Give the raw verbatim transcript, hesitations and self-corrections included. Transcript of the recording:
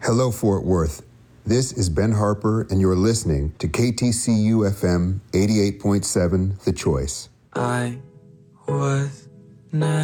Hello, Fort Worth. This is Ben Harper, and you're listening to K T C U F M eighty-eight point seven, The Choice. I was never